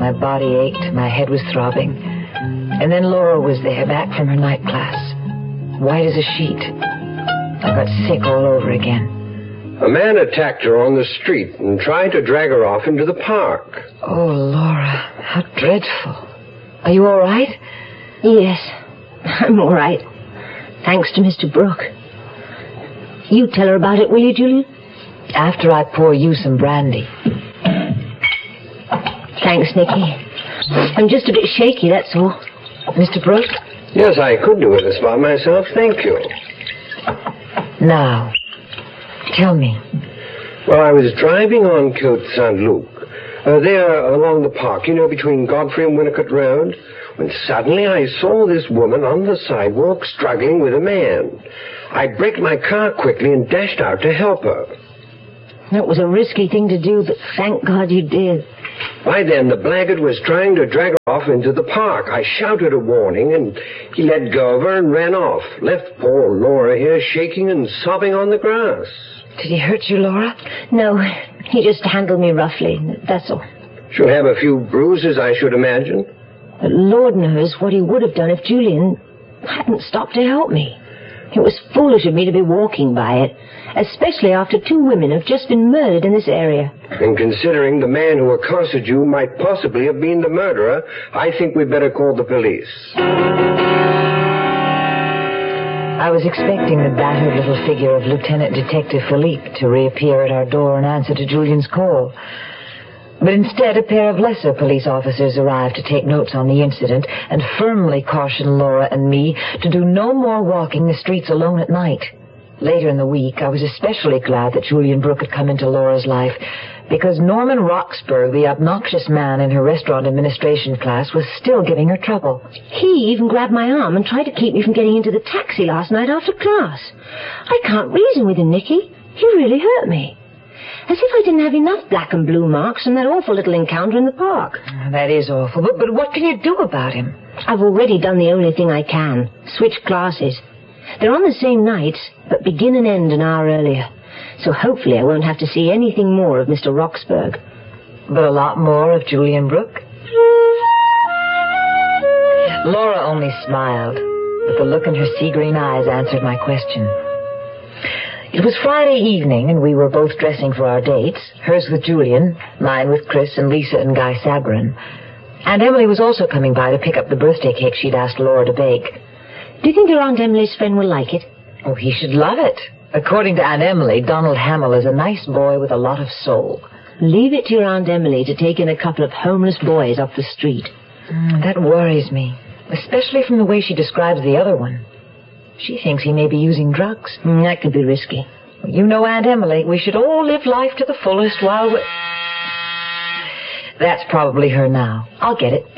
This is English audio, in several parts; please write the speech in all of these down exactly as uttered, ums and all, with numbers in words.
My body ached, my head was throbbing. And then Laura was there, back from her night class. White as a sheet. I got sick all over again. A man attacked her on the street and tried to drag her off into the park. Oh, Laura, how dreadful. Are you all right? Yes, I'm all right. Thanks to Mister Brooke. You tell her about it, will you, Julian? After I pour you some brandy. Thanks, Nicky. I'm just a bit shaky, that's all. Mister Brooke? Yes, I could do it by myself, thank you. Now, tell me. Well, I was driving on Côte Saint-Luc, uh, there along the park, you know, between Godfrey and Winnicott Road, when suddenly I saw this woman on the sidewalk struggling with a man. I braked my car quickly and dashed out to help her. That was a risky thing to do, but thank God you did. By then, the blackguard was trying to drag her off into the park. I shouted a warning, and he let go of her and ran off. Left poor Laura here shaking and sobbing on the grass. Did he hurt you, Laura? No, he just handled me roughly, that's all. She'll have a few bruises, I should imagine. But Lord knows what he would have done if Julian hadn't stopped to help me. It was foolish of me to be walking by it, especially after two women have just been murdered in this area. And considering the man who accosted you might possibly have been the murderer, I think we'd better call the police. I was expecting the battered little figure of Lieutenant Detective Philippe to reappear at our door in answer to Julian's call. But instead, a pair of lesser police officers arrived to take notes on the incident and firmly caution Laura and me to do no more walking the streets alone at night. Later in the week, I was especially glad that Julian Brooke had come into Laura's life, because Norman Roxburgh, the obnoxious man in her restaurant administration class, was still giving her trouble. He even grabbed my arm and tried to keep me from getting into the taxi last night after class. I can't reason with him, Nicky. He really hurt me. As if I didn't have enough black and blue marks from that awful little encounter in the park. That is awful, but, but what can you do about him? I've already done the only thing I can. Switch classes. They're on the same nights, but begin and end an hour earlier. So hopefully I won't have to see anything more of Mister Roxburgh. But a lot more of Julian Brooke? Laura only smiled, but the look in her sea-green eyes answered my question. It was Friday evening, and we were both dressing for our dates, hers with Julian, mine with Chris and Lisa and Guy Sabrin. Aunt Emily was also coming by to pick up the birthday cake she'd asked Laura to bake. Do you think your Aunt Emily's friend will like it? Oh, he should love it. According to Aunt Emily, Donald Hamill is a nice boy with a lot of soul. Leave it to your Aunt Emily to take in a couple of homeless boys off the street. Mm, that worries me, especially from the way she describes the other one. She thinks he may be using drugs. Mm, that could be risky. You know Aunt Emily. We should all live life to the fullest while we... That's probably her now. I'll get it.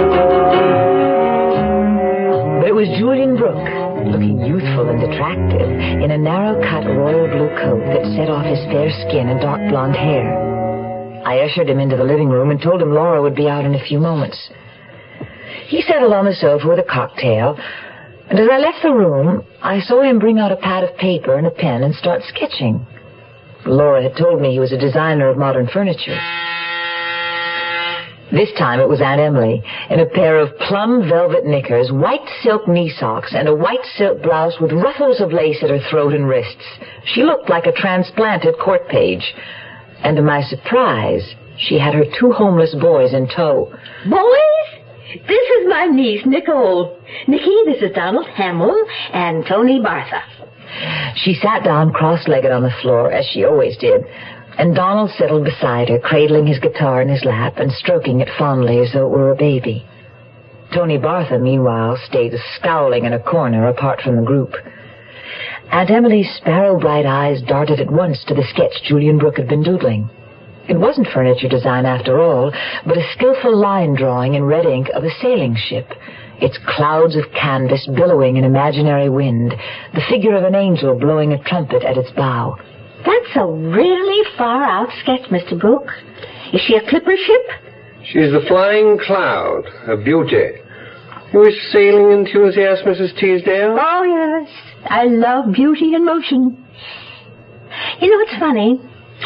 But it was Julian Brooke, looking youthful and attractive, in a narrow-cut royal blue coat that set off his fair skin and dark blonde hair. I ushered him into the living room and told him Laura would be out in a few moments. He settled on the sofa with a cocktail, and as I left the room, I saw him bring out a pad of paper and a pen and start sketching. Laura had told me he was a designer of modern furniture. This time it was Aunt Emily, in a pair of plum velvet knickers, white silk knee socks, and a white silk blouse with ruffles of lace at her throat and wrists. She looked like a transplanted court page. And to my surprise, she had her two homeless boys in tow. Boys? This is my niece, Nicole. Nicky, this is Donald Hamill and Tony Bartha. She sat down cross-legged on the floor, as she always did, and Donald settled beside her, cradling his guitar in his lap and stroking it fondly as though it were a baby. Tony Bartha, meanwhile, stayed scowling in a corner apart from the group. Aunt Emily's sparrow-bright eyes darted at once to the sketch Julian Brooke had been doodling. It wasn't furniture design after all, but a skillful line drawing in red ink of a sailing ship, its clouds of canvas billowing in imaginary wind, the figure of an angel blowing a trumpet at its bow. That's a really far-out sketch, Mister Brooke. Is she a clipper ship? She's the Flying Cloud, a beauty. You a sailing enthusiast, Missus Teasdale? Oh, yes. I love beauty and motion. You know, it's funny.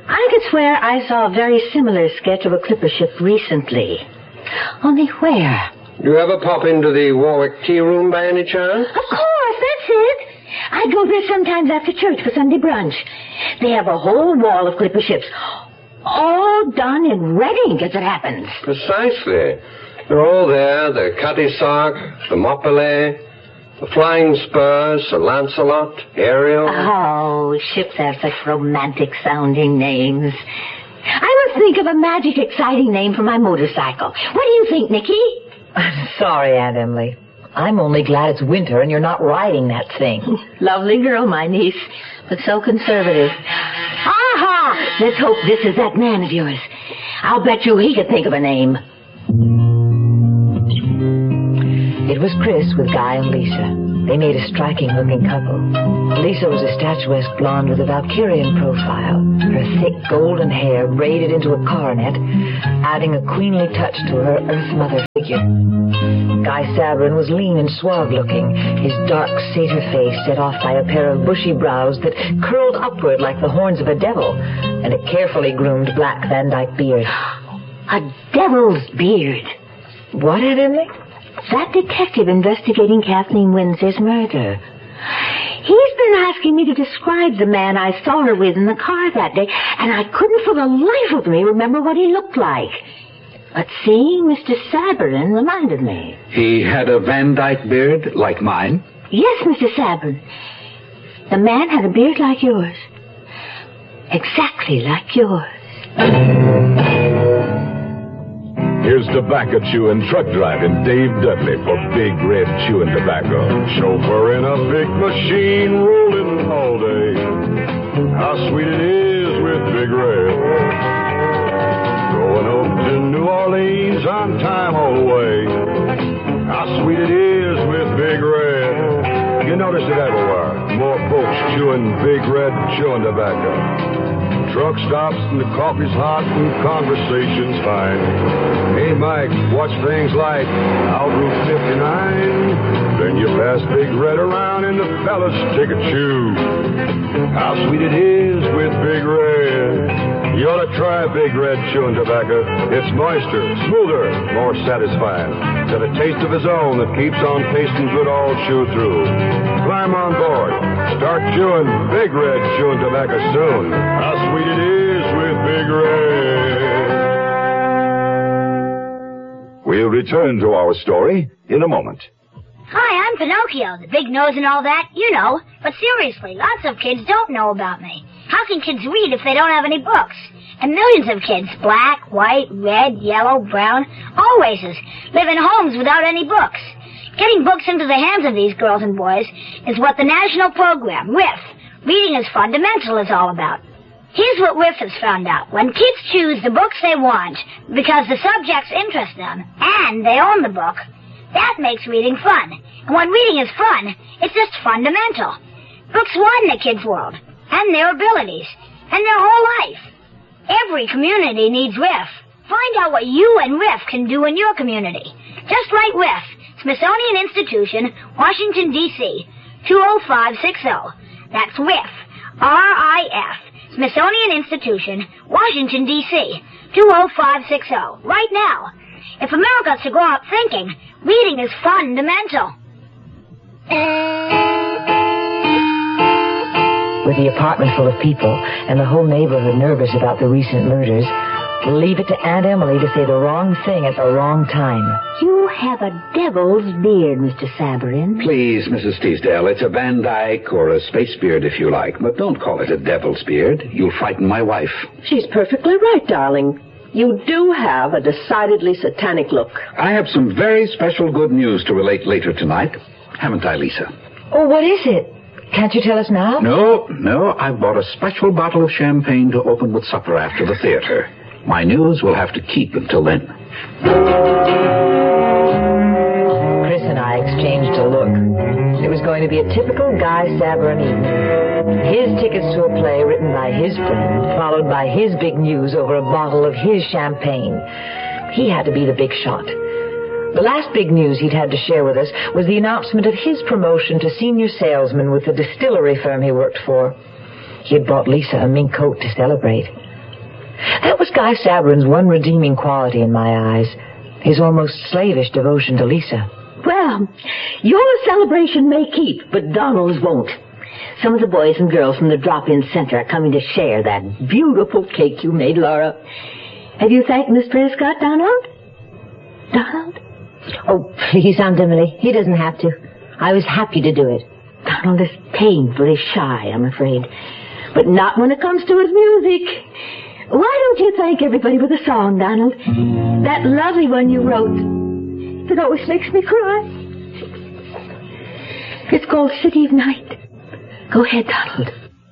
I could swear I saw a very similar sketch of a clipper ship recently. Only where? You ever pop into the Warwick tea room by any chance? Of course, that's it. I go there sometimes after church for Sunday brunch. They have a whole wall of clipper ships, all done in red ink as it happens. Precisely. They're all there. The Cutty Sark, the Moppelet, the Flying Spurs, Sir Lancelot, Ariel. Oh, ships have such romantic-sounding names. I must think of a magic, exciting name for my motorcycle. What do you think, Nicky? I'm sorry, Aunt Emily. I'm only glad it's winter and you're not riding that thing. Lovely girl, my niece, but so conservative. Aha! Let's hope this is that man of yours. I'll bet you he could think of a name. It was Chris with Guy and Lisa. They made a striking-looking couple. Lisa was a statuesque blonde with a Valkyrian profile, her thick golden hair braided into a coronet, adding a queenly touch to her Earth Mother figure. Guy Sabrin was lean and suave-looking, his dark satyr face set off by a pair of bushy brows that curled upward like the horns of a devil, and a carefully groomed black Van Dyke beard. A devil's beard. What, Aunt Emily? That detective investigating Kathleen Windsor's murder. He's been asking me to describe the man I saw her with in the car that day, and I couldn't for the life of me remember what he looked like. But seeing Mister Sabrin reminded me. He had a Van Dyke beard like mine? Yes, Mister Sabrin. The man had a beard like yours. Exactly like yours. Here's tobacco chewing, truck driving Dave Dudley for Big Red Chewing Tobacco. Chauffeur in a big machine rolling all day. How sweet it is with Big Red. Going up to New Orleans on time all the way. How sweet it is with Big Red. You notice it everywhere. More folks chewing Big Red Chewing Tobacco. Truck stops and the coffee's hot and conversation's fine. Hey, Mike, what's things like out Route fifty-nine? Then you pass Big Red around and the fellas take a chew. How sweet it is with Big Red. You ought to try Big Red Chewing Tobacco. It's moister, smoother, more satisfying. Got a taste of his own that keeps on tasting good all chew through. Climb on board. Start chewing Big Red Chewing Tobacco soon. How sweet it is with Big Red. We'll return to our story in a moment. Hi, I'm Pinocchio, the big nose and all that, you know. But seriously, lots of kids don't know about me. How can kids read if they don't have any books? And millions of kids, black, white, red, yellow, brown, all races, live in homes without any books. Getting books into the hands of these girls and boys is what the national program, R I F, Reading is Fundamental, is all about. Here's what R I F has found out. When kids choose the books they want because the subjects interest them and they own the book, that makes reading fun. And when reading is fun, it's just fundamental. Books widen the kids' world and their abilities and their whole life. Every community needs R I F. Find out what you and R I F can do in your community. Just write R I F, Smithsonian Institution, Washington, D C, two oh five six oh. That's R I F, R I F, Smithsonian Institution, Washington, D C, two oh five six oh. Right now. If America's to grow up thinking, reading is fundamental. With the apartment full of people and the whole neighborhood nervous about the recent murders, leave it to Aunt Emily to say the wrong thing at the wrong time. You have a devil's beard, Mister Sabrin. Please, Missus Teasdale, it's a Van Dyke or a space beard if you like, but don't call it a devil's beard. You'll frighten my wife. She's perfectly right, darling. You do have a decidedly satanic look. I have some very special good news to relate later tonight. Haven't I, Lisa? Oh, what is it? Can't you tell us now? No, no, I've bought a special bottle of champagne to open with supper after the theater. My news will have to keep until then. Chris and I exchanged a look. It was going to be a typical Guy Sabrin evening. His tickets to a play written by his friend, followed by his big news over a bottle of his champagne. He had to be the big shot. The last big news he'd had to share with us was the announcement of his promotion to senior salesman with the distillery firm he worked for. He had bought Lisa a mink coat to celebrate. That was Guy Sabrin's one redeeming quality in my eyes, his almost slavish devotion to Lisa. Well, your celebration may keep, but Donald's won't. Some of the boys and girls from the drop-in center are coming to share that beautiful cake you made, Laura. Have you thanked Miss Prescott, Donald? Donald? Oh, please, Aunt Emily. He doesn't have to. I was happy to do it. Donald is painfully shy, I'm afraid. But not when it comes to his music. Why don't you thank everybody with a song, Donald? That lovely one you wrote. It always makes me cry. It's called City of Night. Go ahead, Donald.